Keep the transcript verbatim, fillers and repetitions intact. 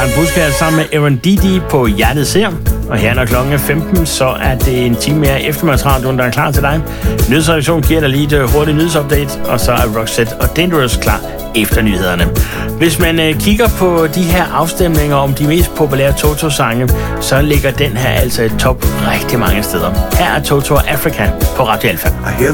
Karen Buskær sammen med Aaron Didi på Hjertet Ser. Og her når klokken er femten, så er det en time mere eftermiddagsradioen, der er klar til dig. Nyhedsredaktionen giver dig lige et hurtigt nyhedsupdate, og så er Roxette og Dangerous klar efter nyhederne. Hvis man øh, kigger på de her afstemninger om de mest populære Toto-sange, så ligger den her altså i top rigtig mange steder. Her er Toto Africa på Radio Alpha. I hear